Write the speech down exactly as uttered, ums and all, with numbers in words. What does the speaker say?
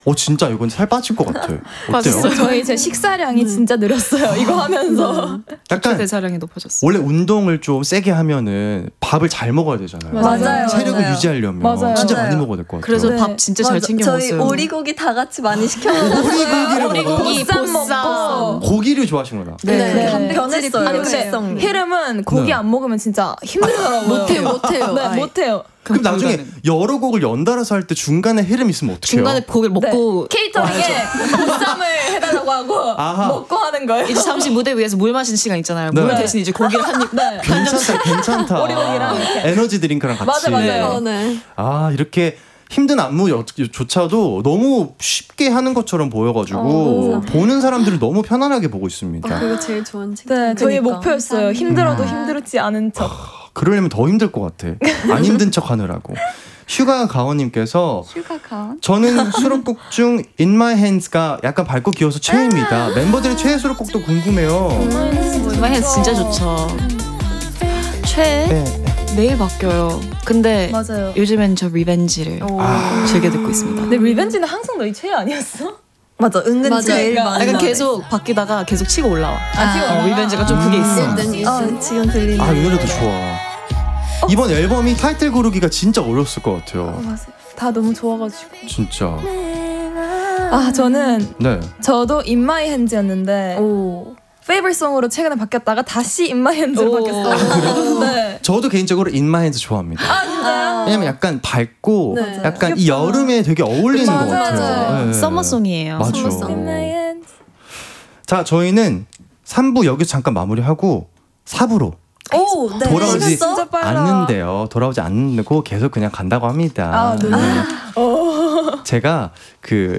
어 진짜 이건 살 빠질 것 같아. 어때요? 저희 제 식사량이 진짜 늘었어요. 이거 하면서. 약간 대사량이 높아졌어요. 원래 운동을 좀 세게 하면은 밥을 잘 먹어야 되잖아요. 맞아요. 체력을 맞아요. 유지하려면 맞아요. 진짜 맞아요. 많이 먹어야 될 것 같아요. 그래서 네. 밥 진짜 잘 챙겨 저희 먹었어요. 오리고기 다 같이 많이 시켜 먹었어요. 오리고기를 오리고기, 먹어요? 보쌈. 고기를 좋아하시는구나. 네, 네. 변했어요. 아니 근데 식성이. 히름은 고기 네. 안 먹으면 진짜 힘들더라고요. 못해요, 못해요. 네, 아예. 못해요. 그럼 나중에 여러 곡을 연달아서 할 때 중간에 흐름 있으면 어떡해요? 중간에 고기를 먹고 케이터링에 보쌈을 해달라고 하고 아하. 먹고 하는 거예요. 이제 잠시 무대 위에서 물 마시는 시간 있잖아요. 네. 물 대신 이제 고기를 한 입. 네. 괜찮다, 괜찮다. 오리고기랑 이렇게. 에너지 드링크랑 같이. 맞아, 맞아요. 어, 네. 아 이렇게 힘든 안무조차도 너무 쉽게 하는 것처럼 보여가지고 어, 보는 사람들을 너무 편안하게 보고 있습니다. 그거 제일 좋은 책. 네, 저희 그러니까. 목표였어요. 힘들어도 힘들지 않은 척. 그러려면 더 힘들 것 같아. 안 힘든 척 하느라고. 휴가 가원님께서 휴가 가온? 저는 수록곡 중 In My Hands가 약간 밝고 귀여워서 최애입니다. 멤버들의 최애 수록곡도 궁금해요. 이마이 진짜 좋죠. 최애? 네. 내일 바뀌어요. 근데 맞아요. 요즘엔 저 리벤지를 아. 즐겨 듣고 있습니다. 근데 리벤지는 항상 너희 최애 아니었어? 맞아, 은근 맞아요. 제일 그러니까 많이 약간 나와 계속 바뀌다가 계속 치고 올라와. 아, 지금 어, 리벤지가 좀 그게 있어. 아, 지금 들리는. 아, 이 노래도 좋아. 이번 앨범이 타이틀 고르기가 진짜 어려웠을 것 같아요. 맞아요. 다 너무 좋아가지고. 진짜. 아 저는 네. 저도 In My Hands였는데 오. 페이버릿 송으로 최근에 바뀌었다가 다시 In My Hands로 오. 바뀌었어요. 네. 저도 개인적으로 In My Hands 좋아합니다. 아 진짜요? 왜냐면 약간 밝고 네. 약간 이 여름에 되게 어울리는 맞아요. 것 같아요. 맞아요. 네. 서머송이에요. 맞아. 서머송. In My Hands. 자, 저희는 삼 부 여기서 잠깐 마무리하고 사 부로 오, 네. 돌아오지 진짜 빨라. 않는데요. 돌아오지 않고 계속 그냥 간다고 합니다. 아, 네. 네. 제가 그